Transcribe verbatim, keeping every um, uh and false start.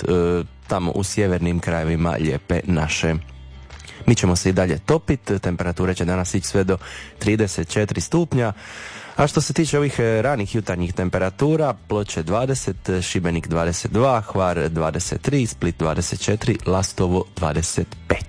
tamo u sjevernim krajevima lijepe naše. Mi ćemo se i dalje topiti, temperature će danas ići sve do trideset četiri stupnja. A što se tiče ovih ranih jutarnjih temperatura, Ploče dvadeset, Šibenik dvadeset dva, Hvar dvadeset tri, Split dvadeset četiri, Lastovo dvadeset pet.